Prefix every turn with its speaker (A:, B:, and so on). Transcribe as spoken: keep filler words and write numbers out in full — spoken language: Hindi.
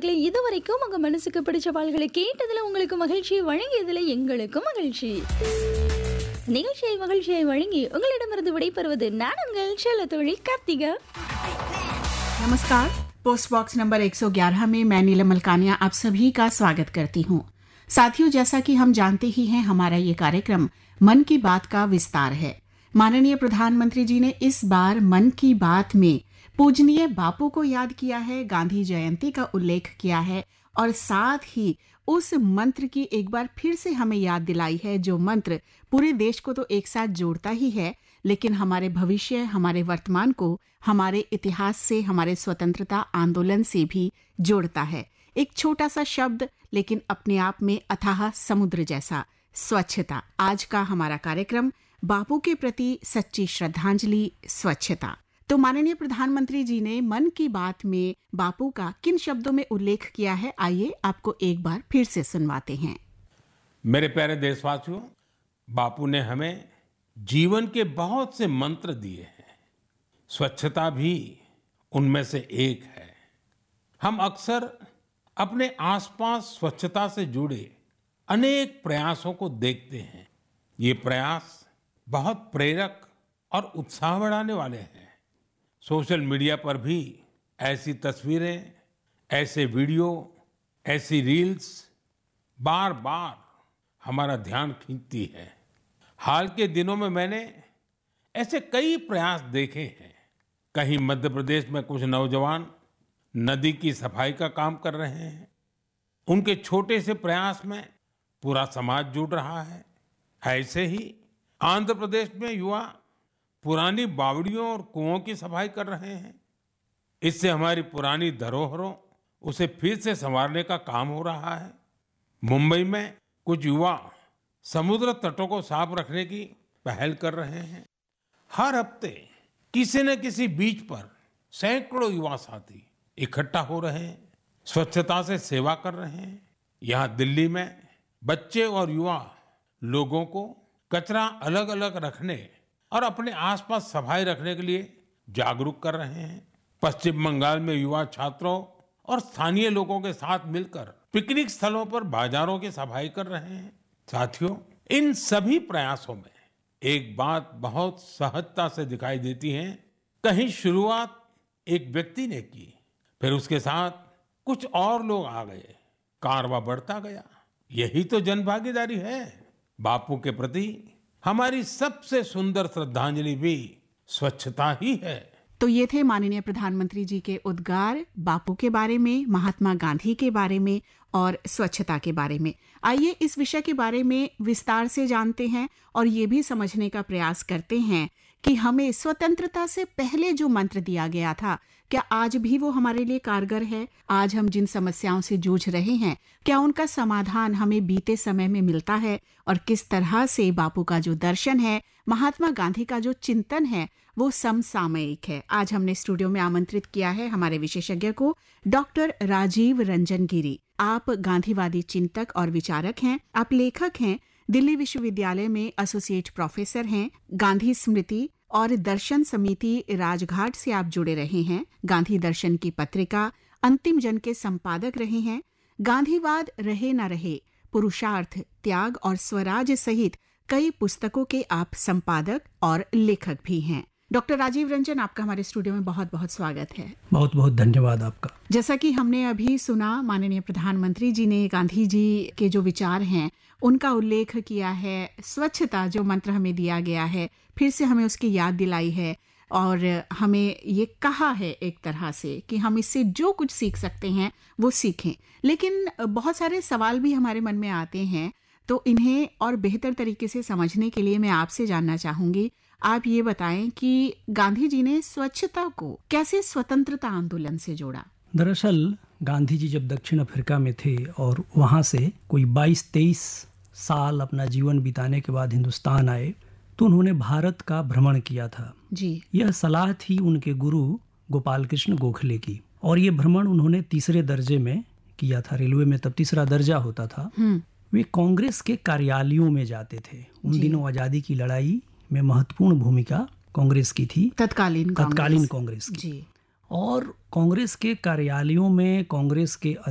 A: நேயர்களே, இதுவரைக்கும் உங்க மனசுக்கு பிடிச்ச பாடல்களை கேட்டதுல உங்களுக்கு மகிழ்ச்சி, வழங்கியதுல எங்களுக்கும் மகிழ்ச்சி. நிகழ்ச்சியை மகிழ்ச்சியை வழங்கி உங்களிடமிருந்து விடைபெறுவது நான் உங்கள் செல்ல தோழி கார்த்திகா.
B: नमस्कार। पोस्ट बॉक्स नंबर एक सौ ग्यारह में मैं नीलम मलकानिया आप सभी का स्वागत करती हूँ। साथियों, जैसा कि हम जानते ही हैं, हमारा ये कार्यक्रम मन की बात का विस्तार है। माननीय प्रधानमंत्री जी ने इस बार मन की बात में पूजनीय बापू को याद किया है, गांधी जयंती का उल्लेख किया है और साथ ही उस मंत्र की एक बार फिर से हमें याद दिलाई है, जो मंत्र पूरे देश को तो एक साथ जोड़ता ही है, लेकिन हमारे भविष्य, हमारे वर्तमान को हमारे इतिहास से, हमारे स्वतंत्रता आंदोलन से भी जोड़ता है। एक छोटा सा शब्द लेकिन अपने आप में अथाह समुद्र जैसा, स्वच्छता। आज का हमारा कार्यक्रम बापू के प्रति सच्ची श्रद्धांजलि, स्वच्छता। तो माननीय प्रधानमंत्री जी ने मन की बात में बापू का किन शब्दों में उल्लेख किया है, आइए आपको एक बार फिर से सुनवाते हैं।
C: मेरे प्यारे देशवासियों, बापू ने हमें जीवन के बहुत से मंत्र दिए हैं। स्वच्छता भी उनमें से एक है। हम अक्सर अपने आसपास स्वच्छता से जुड़े अनेक प्रयासों को देखते हैं। ये प्रयास बहुत प्रेरक और उत्साह बढ़ाने वाले हैं। सोशल मीडिया पर भी ऐसी तस्वीरें, ऐसे वीडियो, ऐसी रील्स बार बार हमारा ध्यान खींचती है। हाल के दिनों में मैंने ऐसे कई प्रयास देखे हैं। कहीं मध्य प्रदेश में कुछ नौजवान नदी की सफाई का काम कर रहे हैं। उनके छोटे से प्रयास में पूरा समाज जुड़ रहा है। ऐसे ही आंध्र प्रदेश में युवा पुरानी बावड़ियों और कुओं की सफाई कर रहे हैं। इससे हमारी पुरानी धरोहरों उसे फिर से संवारने का काम हो रहा है। मुंबई में कुछ युवा समुद्र तटों को साफ रखने की पहल कर रहे हैं। हर हफ्ते किसी न किसी बीच पर सैकड़ों युवा साथी इकट्ठा हो रहे हैं, स्वच्छता से सेवा कर रहे हैं। यहाँ दिल्ली में बच्चे और युवा लोगों को कचरा अलग अलग रखने और अपने आसपास सफाई रखने के लिए जागरूक कर रहे हैं। पश्चिम बंगाल में युवा छात्रों और स्थानीय लोगों के साथ मिलकर पिकनिक स्थलों पर बाजारों की सफाई कर रहे हैं। साथियों, इन सभी प्रयासों में एक बात बहुत सहजता से दिखाई देती है। कहीं शुरुआत एक व्यक्ति ने की, फिर उसके साथ कुछ और लोग आ गए, कारवां बढ़ता गया। यही तो जनभागीदारी है। बापू के प्रति हमारी सबसे सुंदर श्रद्धांजलि भी स्वच्छता ही है।
B: तो ये थे माननीय प्रधानमंत्री जी के उद्गार बापू के बारे में, महात्मा गांधी के बारे में और स्वच्छता के बारे में। आइए इस विषय के बारे में विस्तार से जानते हैं और ये भी समझने का प्रयास करते हैं कि हमें स्वतंत्रता से पहले जो मंत्र दिया गया था, क्या आज भी वो हमारे लिए कारगर है? आज हम जिन समस्याओं से जूझ रहे हैं, क्या उनका समाधान हमें बीते समय में मिलता है? और किस तरह से बापू का जो दर्शन है, महात्मा गांधी का जो चिंतन है, वो समसामयिक है। आज हमने स्टूडियो में आमंत्रित किया है हमारे विशेषज्ञ को, डॉक्टर राजीव रंजन गिरी। आप गांधीवादी चिंतक और विचारक हैं, आप लेखक हैं, दिल्ली विश्वविद्यालय में एसोसिएट प्रोफेसर हैं, गांधी स्मृति और दर्शन समिति राजघाट से आप जुड़े रहे हैं, गांधी दर्शन की पत्रिका अंतिम जन के संपादक रहे हैं, गांधीवाद रहे न रहे, पुरुषार्थ, त्याग और स्वराज सहित कई पुस्तकों के आप संपादक और लेखक भी हैं। डॉक्टर राजीव रंजन, आपका हमारे स्टूडियो में बहुत बहुत स्वागत है।
D: बहुत बहुत धन्यवाद आपका।
B: जैसा कि हमने अभी सुना, माननीय प्रधानमंत्री जी ने गांधी जी के जो विचार हैं उनका उल्लेख किया है। स्वच्छता जो मंत्र हमें दिया गया है, फिर से हमें उसकी याद दिलाई है और हमें ये कहा है एक तरह से कि हम इससे जो कुछ सीख सकते हैं वो सीखें। लेकिन बहुत सारे सवाल भी हमारे मन में आते हैं, तो इन्हें और बेहतर तरीके से समझने के लिए मैं आपसे जानना चाहूंगी, आप ये बताएं कि गांधी जी ने स्वच्छता को कैसे स्वतंत्रता आंदोलन से जोड़ा?
D: दरअसल गांधी जी जब दक्षिण अफ्रीका में थे और वहाँ से कोई बाईस तेईस साल अपना जीवन बिताने के बाद हिंदुस्तान आए, तो उन्होंने भारत का भ्रमण किया था
B: जी।
D: यह सलाह थी उनके गुरु गोपाल कृष्ण गोखले की, और ये भ्रमण उन्होंने तीसरे दर्जे में किया था। रेलवे में तब तीसरा दर्जा होता था। वे कांग्रेस के कार्यालयों में जाते थे। उन दिनों आजादी की लड़ाई में महत्वपूर्ण भूमिका कांग्रेस की थी,
B: तत्कालीन
D: तत्कालीन कांग्रेस की। और कांग्रेस के कार्यालयों में कांग्रेस के